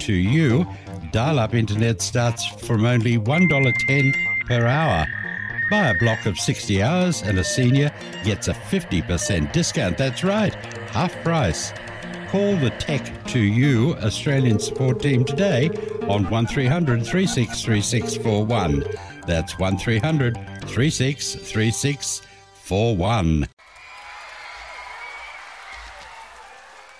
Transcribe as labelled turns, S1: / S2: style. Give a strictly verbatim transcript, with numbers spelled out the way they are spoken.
S1: to you. Dial-up internet starts from only one dollar ten per hour. Buy a block of sixty hours and a senior gets a fifty percent discount. That's right, half price. Call the Tech to You Australian support team today on one three hundred, three six three six four one. That's one three hundred, three six three six four one.